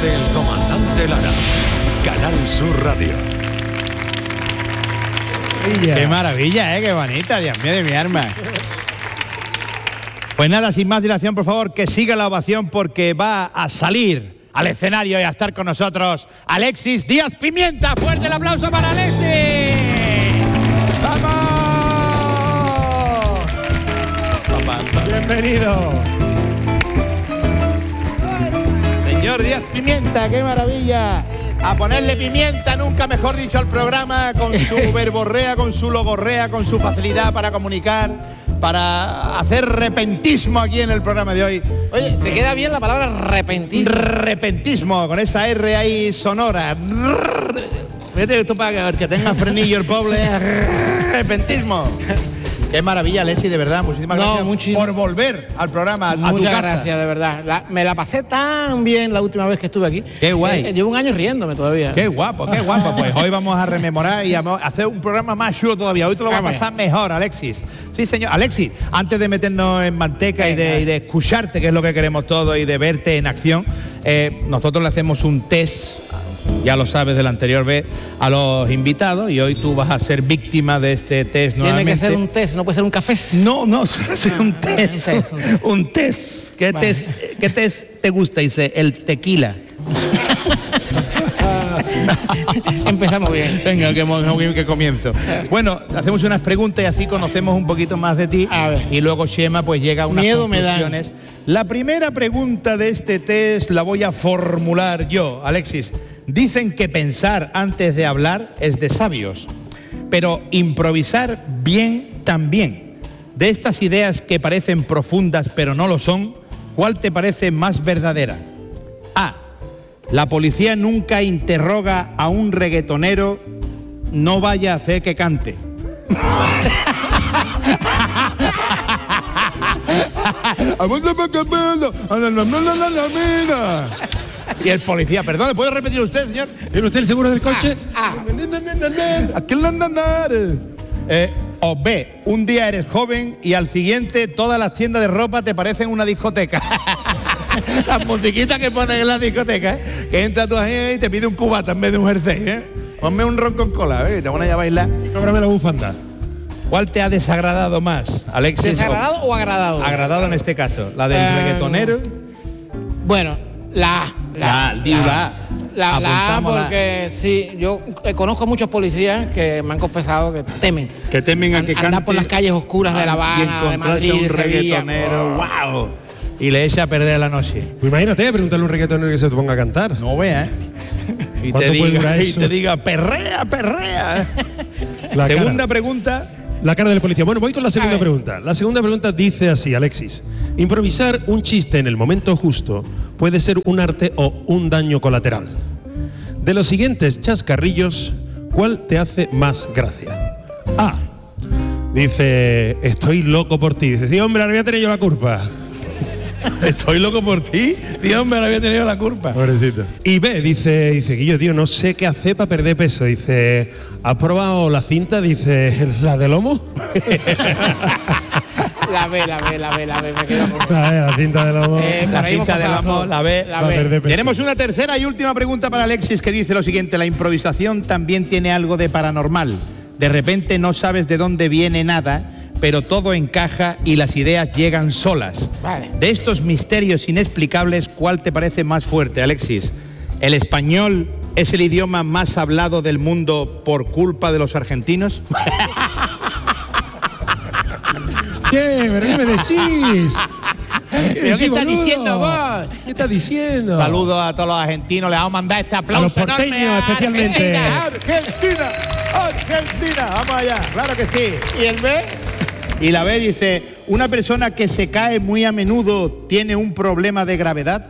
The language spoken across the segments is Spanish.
del comandante Lara. Canal Sur Radio. Qué maravilla, qué bonita, Dios mío de mi arma. Pues nada, sin más dilación, por favor, que siga la ovación porque va a salir al escenario y a estar con nosotros Alexis Díaz Pimienta. ¡Fuerte el aplauso para Alexis! ¡Vamos! Bienvenido. Señor Díaz Pimienta, qué maravilla. A ponerle pimienta, nunca mejor dicho, al programa, con su verborrea, con su logorrea, con su facilidad para comunicar, para hacer repentismo aquí en el programa de hoy. Oye, ¿te queda bien la palabra repentismo? Repentismo, con esa R ahí sonora. Vete tú para que tenga frenillo el pobre. Repentismo. Qué maravilla, Alexis, de verdad. Muchísimas gracias por volver al programa, a tu casa. Muchas gracias, de verdad. Me la pasé tan bien la última vez que estuve aquí. Qué guay. Llevo un año riéndome todavía. Qué guapo, qué guapo. Pues hoy vamos a rememorar y a hacer un programa más chulo todavía. Hoy te lo vas a pasar mejor, Alexis. Sí, señor. Alexis, antes de meternos en manteca y de escucharte, que es lo que queremos todos, y de verte en acción, nosotros le hacemos un test, ya lo sabes del anterior vez, a los invitados, y hoy tú vas a ser víctima de este test nuevamente. Tiene que ser un test, no puede ser un café. No, ser un test. Un test. ¿Qué test te gusta? Dice, el tequila. Empezamos bien. Venga, que comienzo. Bueno, hacemos unas preguntas y así conocemos un poquito más de ti. A ver. Y luego Chema pues llega a unas conclusiones. La primera pregunta de este test la voy a formular yo, Alexis. Dicen que pensar antes de hablar es de sabios, pero improvisar bien también. De estas ideas que parecen profundas pero no lo son, ¿cuál te parece más verdadera? A. La policía nunca interroga a un reggaetonero, no vaya a hacer que cante. Y el policía, perdón, ¿puede repetir usted, señor? ¿Tiene usted el seguro del coche? O B, un día eres joven y al siguiente todas las tiendas de ropa te parecen una discoteca. Las musiquitas que ponen en la discoteca, que entra tú ahí y te pide un cubata en vez de un jersey, Ponme un ron con cola, te pones a bailar. Cóbrame la bufanda. ¿Cuál te ha desagradado más, Alexis? ¿Desagradado o agradado? Agradado en este caso. ¿La del reggaetonero? Bueno, la A, porque sí, yo conozco muchos policías que me han confesado que temen. Que temen a que cante. Andar por las calles oscuras de La Habana, de Madrid, un de Sevilla. reggaetonero, wow. Y le echa a perder la noche. Pues imagínate, preguntarle a un reggaetonero que se te ponga a cantar. No vea, Y te diga, perrea. Segunda pregunta. La cara del policía. Bueno, voy con la segunda pregunta. La segunda pregunta dice así, Alexis. Improvisar un chiste en el momento justo puede ser un arte o un daño colateral. De los siguientes chascarrillos, ¿cuál te hace más gracia? A. Dice, estoy loco por ti. Dice, sí, hombre, ahora voy a tener yo la culpa. Estoy loco por ti. Tío, hombre, ahora había tenido la culpa. Pobrecito. Y B, dice, Guillo, tío, no sé qué hacer para perder peso. Dice, ¿has probado la cinta? Dice, ¿la de lomo? La B, me quedo con eso. La cinta de lomo. La cinta de lomo, la B. Tenemos una tercera y última pregunta para Alexis que dice lo siguiente. La improvisación también tiene algo de paranormal. De repente no sabes de dónde viene nada, pero todo encaja y las ideas llegan solas. Vale. De estos misterios inexplicables, ¿cuál te parece más fuerte, Alexis? ¿El español es el idioma más hablado del mundo por culpa de los argentinos? ¿Qué? ¿Pero qué me decís? ¿Qué estás diciendo vos? ¿Qué estás diciendo? Saludos a todos los argentinos, les vamos a mandar este aplauso. A los porteños, especialmente. Argentina. Vamos allá, claro que sí. ¿Y el B? Y la B dice, ¿una persona que se cae muy a menudo tiene un problema de gravedad?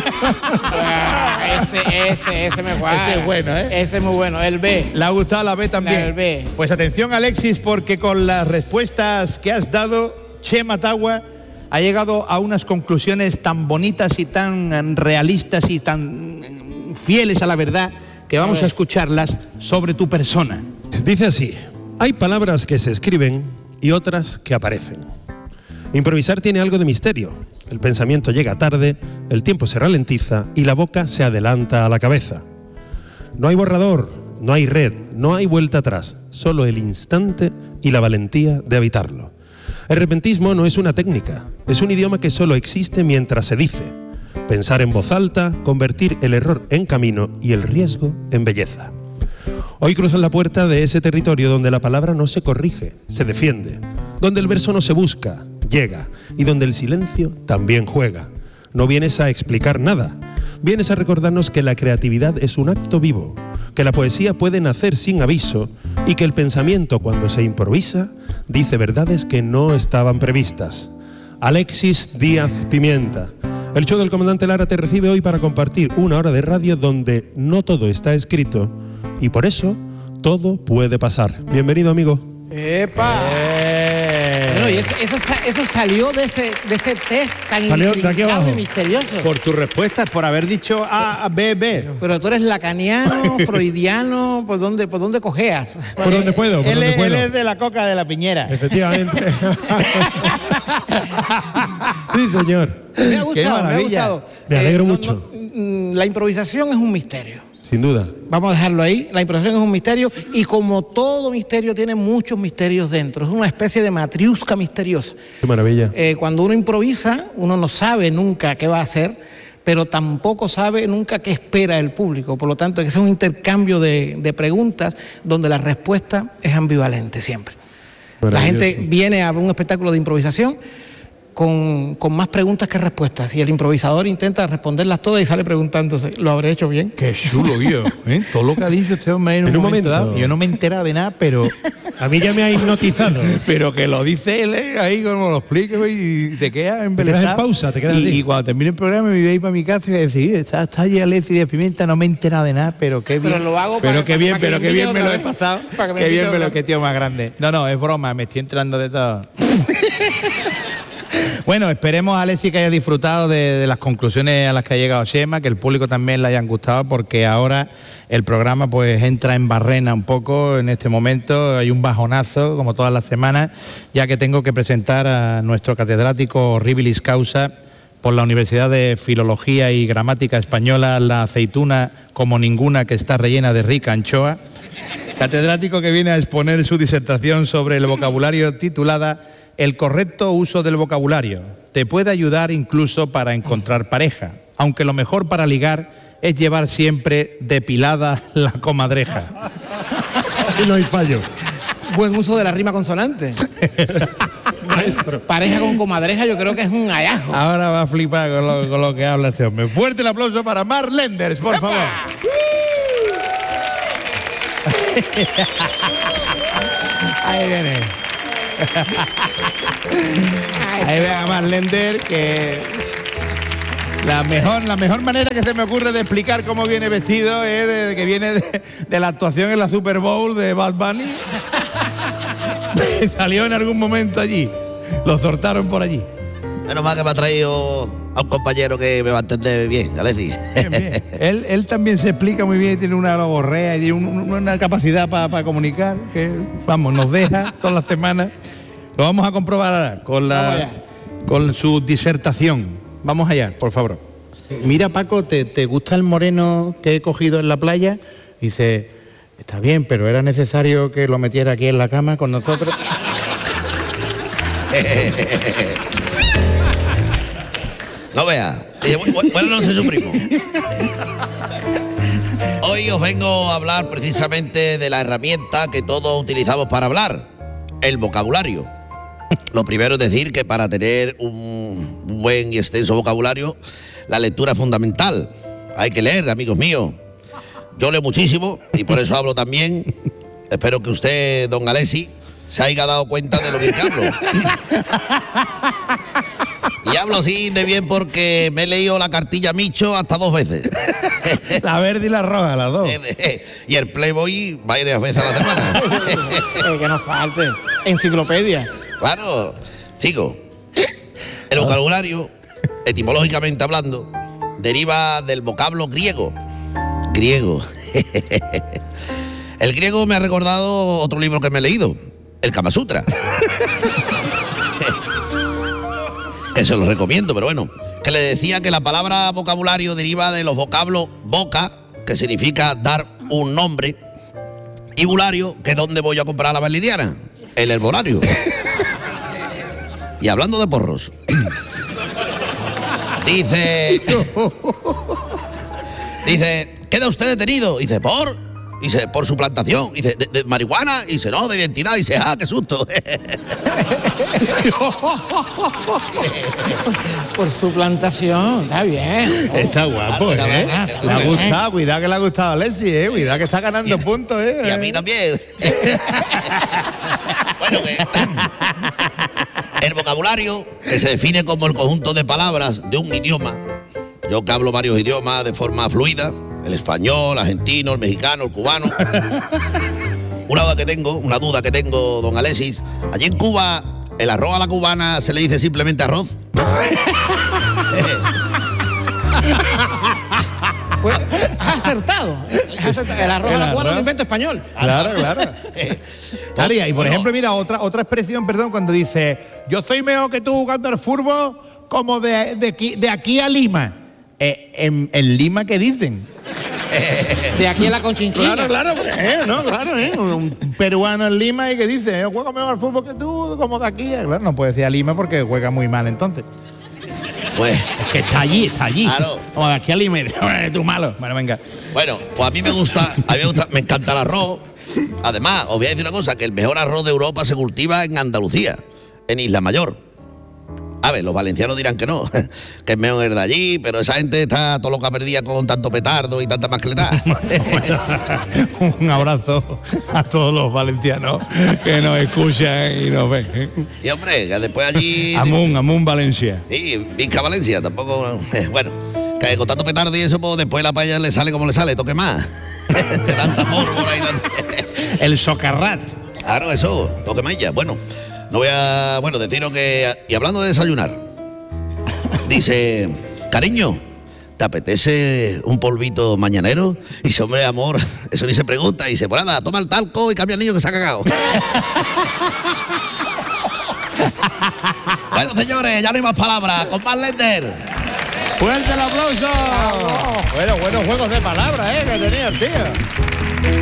Ese me gusta. Ese es bueno, Ese es muy bueno. El B. ¿Le ha gustado la B también? El B. Pues atención, Alexis, porque con las respuestas que has dado, Chema Tagua ha llegado a unas conclusiones tan bonitas y tan realistas y tan fieles a la verdad que vamos a escucharlas sobre tu persona. Dice así, hay palabras que se escriben y otras que aparecen. Improvisar tiene algo de misterio. El pensamiento llega tarde, el tiempo se ralentiza y la boca se adelanta a la cabeza. No hay borrador, no hay red, no hay vuelta atrás, solo el instante y la valentía de habitarlo. El repentismo no es una técnica, es un idioma que solo existe mientras se dice. Pensar en voz alta, convertir el error en camino y el riesgo en belleza. Hoy cruzan la puerta de ese territorio donde la palabra no se corrige, se defiende, donde el verso no se busca, llega, y donde el silencio también juega. No vienes a explicar nada, vienes a recordarnos que la creatividad es un acto vivo, que la poesía puede nacer sin aviso y que el pensamiento, cuando se improvisa, dice verdades que no estaban previstas. Alexis Díaz Pimienta. El show del Comandante Lara te recibe hoy para compartir una hora de radio donde no todo está escrito y por eso todo puede pasar. Bienvenido, amigo. ¡Epa! Bueno, y eso salió de ese test tan intrincado y misterioso. Por tus respuestas, por haber dicho A, B, B. Pero tú eres lacaniano, freudiano, ¿por dónde cojeas? Por donde puedo, Él es de la coca de la piñera. Efectivamente. Sí, señor. Me ha gustado. Me alegro mucho. La improvisación es un misterio. Sin duda. Vamos a dejarlo ahí. La improvisación es un misterio y como todo misterio tiene muchos misterios dentro. Es una especie de matriusca misteriosa. Qué maravilla. Cuando uno improvisa, uno no sabe nunca qué va a hacer, pero tampoco sabe nunca qué espera el público. Por lo tanto, es un intercambio de preguntas donde la respuesta es ambivalente siempre. La gente viene a ver un espectáculo de improvisación con más preguntas que respuestas. Y el improvisador intenta responderlas todas y sale preguntándose, ¿lo habré hecho bien? Qué chulo, yo. Todo lo que ha dicho este hombre en un momento dado, yo no me he enterado de nada, pero... A mí ya me ha hipnotizado. Pero que lo dice él, ahí como lo explica y te quedas embelesado. Te quedas en pausa, te quedas así. Y cuando termine el programa me voy a ir para mi casa y voy a decir, está allí Alexis Díaz Pimienta, no me he enterado de nada, pero qué bien. Pero lo hago qué bien me lo he pasado. Qué bien me lo he tío más grande. No, es broma, me estoy enterando de todo. Bueno, esperemos, Alexis, que haya disfrutado de las conclusiones a las que ha llegado Chema, que el público también le hayan gustado, porque ahora el programa pues entra en barrena un poco en este momento. Hay un bajonazo, como todas las semanas, ya que tengo que presentar a nuestro catedrático Horribilis Causa por la Universidad de Filología y Gramática Española, la aceituna como ninguna, que está rellena de rica anchoa. Catedrático que viene a exponer su disertación sobre el vocabulario titulada El correcto uso del vocabulario. Te puede ayudar incluso para encontrar pareja, aunque lo mejor para ligar es llevar siempre depilada la comadreja. Y no hay fallo. Buen uso de la rima consonante. Maestro. Pareja con comadreja yo creo que es un hallazgo. Ahora va a flipar con lo que habla este hombre. Fuerte el aplauso para Marc Lenders, por favor. Ahí viene. Ahí ven a Marc Lenders, que la mejor manera que se me ocurre de explicar cómo viene vestido es de que viene de la actuación en la Super Bowl de Bad Bunny. Salió en algún momento allí. Lo sortaron por allí. Menos mal que me ha traído a un compañero que me va a entender bien, Alexis. Bien. Él también se explica muy bien, tiene una logorrea y tiene una capacidad para comunicar que, vamos, nos deja todas las semanas. Lo vamos a comprobar ahora con su disertación. Vamos allá, por favor. Mira, Paco, ¿te gusta el moreno que he cogido en la playa? Dice, está bien, pero era necesario que lo metiera aquí en la cama con nosotros. No vea. Bueno, no sé su primo. Hoy os vengo a hablar precisamente de la herramienta que todos utilizamos para hablar, el vocabulario. Lo primero es decir que para tener un buen y extenso vocabulario, la lectura es fundamental. Hay que leer, amigos míos. Yo leo muchísimo y por eso hablo también. Espero que usted, don Alexis, se haya dado cuenta de lo bien que hablo. Y hablo así de bien porque me he leído la cartilla Micho hasta 2 veces. La verde y la roja, las dos. Y el Playboy varias veces a la semana. Que no falte. Enciclopedia. Claro, sigo. El vocabulario, etimológicamente hablando, deriva del vocablo griego. Griego. El griego me ha recordado otro libro que me he leído, el Kama Sutra. que se los recomiendo, pero bueno, que le decía que la palabra vocabulario deriva de los vocablos boca, que significa dar un nombre, y bulario, que es donde voy a comprar la Valdiviana, el herbolario. Y hablando de porros, dice, queda usted detenido, dice, por su plantación, dice, de marihuana, dice, no, de identidad, dice, qué susto. Por su plantación, está bien. Está guapo, ¿eh? Le ha gustado, cuidado que le ha gustado a Alexis, cuidado que está ganando puntos, Y a mí también. Bueno, el vocabulario, que se define como el conjunto de palabras de un idioma. Yo que hablo varios idiomas de forma fluida, el español, el argentino, el mexicano, el cubano. Una duda que tengo, don Alexis. Allí en Cuba, ¿el arroz a la cubana se le dice simplemente arroz? Pues, has acertado. El arroz a la cubana es un invento español. Claro. Claro, y por ejemplo, mira, otra expresión, perdón, cuando dice, yo soy mejor que tú jugando al fútbol como de aquí a Lima. En Lima, ¿qué dicen? De aquí a la Conchinchina. Claro, un peruano en Lima y que dice, yo juego mejor al fútbol que tú, como de aquí. Claro, no puede decir a Lima porque juega muy mal entonces. Pues que está allí. Claro. Como de aquí a Lima, tú malo. Bueno, venga. Bueno, pues a mí me gusta, me encanta el arroz. Además, os voy a decir una cosa, que el mejor arroz de Europa se cultiva en Andalucía, en Isla Mayor. A ver, los valencianos dirán que no, que es mejor el de allí, pero esa gente está todo loca perdida con tanto petardo y tanta mascletá. Un abrazo a todos los valencianos que nos escuchan y nos ven. Y hombre, que después allí... Amun Valencia. Sí, Vinca Valencia, tampoco... Bueno, que con tanto petardo y eso, pues después la paella le sale como le sale, toque más. De tanta pólvora y tanto... El socarrat. Claro, eso, toque más ya. Bueno... No voy a, deciros que... Y hablando de desayunar, dice, cariño, ¿te apetece un polvito mañanero? Y dice, hombre, amor, eso ni se pregunta. Y dice, pues nada, toma el talco y cambia el niño que se ha cagado. Bueno, señores, ya no hay más palabras. Con más Lender. ¡Fuerte el aplauso! Bueno, buenos juegos de palabras, que tenía el tío.